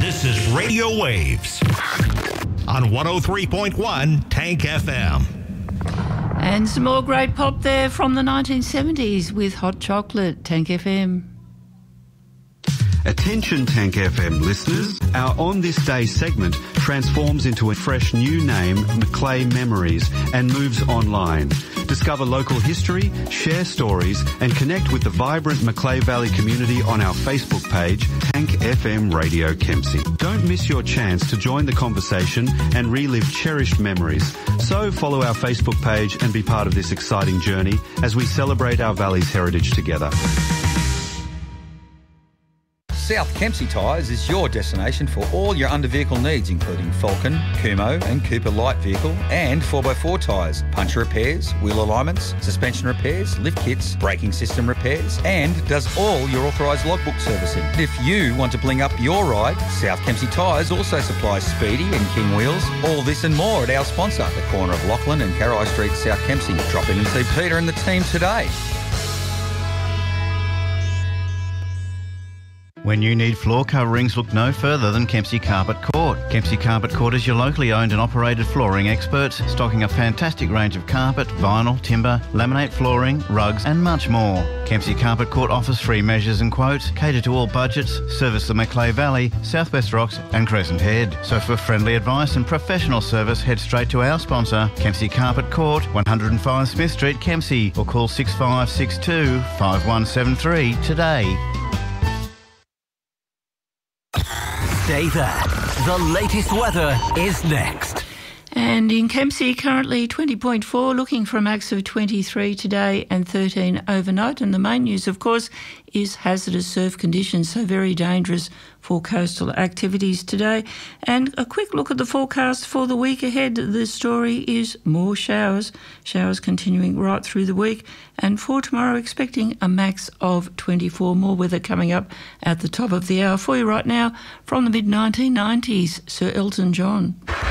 This is Radio Waves on 103.1 Tank FM. And some more great pop there from the 1970s with Hot Chocolate, Tank FM. Attention Tank FM listeners, our On This Day segment transforms into a fresh new name, Macleay Memories, and moves online. Discover local history, share stories, and connect with the vibrant Macleay Valley community on our Facebook page, Tank FM Radio Kempsey. Don't miss your chance to join the conversation and relive cherished memories. So follow our Facebook page and be part of this exciting journey as we celebrate our valley's heritage together. South Kempsey Tyres is your destination for all your under-vehicle needs, including Falcon, Kumo and Cooper light vehicle and 4x4 tyres, puncture repairs, wheel alignments, suspension repairs, lift kits, braking system repairs, and does all your authorised logbook servicing. If you want to bling up your ride, South Kempsey Tyres also supplies Speedy and King wheels. All this and more at our sponsor, the corner of Lachlan and Carai Street, South Kempsey. Drop in and see Peter and the team today. When you need floor coverings, look no further than Kempsey Carpet Court. Kempsey Carpet Court is your locally owned and operated flooring experts, stocking a fantastic range of carpet, vinyl, timber, laminate flooring, rugs and much more. Kempsey Carpet Court offers free measures and quotes, cater to all budgets, service the Macleay Valley, Southwest Rocks and Crescent Head. So for friendly advice and professional service, head straight to our sponsor, Kempsey Carpet Court, 105 Smith Street, Kempsey, or call 6562 5173 today. Stay there. The latest weather is next. And in Kempsey, currently 20.4, looking for a max of 23 today and 13 overnight. And the main news, of course, is hazardous surf conditions, so very dangerous for coastal activities today. And a quick look at the forecast for the week ahead. The story is more showers. Showers continuing right through the week. And for tomorrow, expecting a max of 24. More weather coming up at the top of the hour. For you right now, from the mid-1990s, Sir Elton John.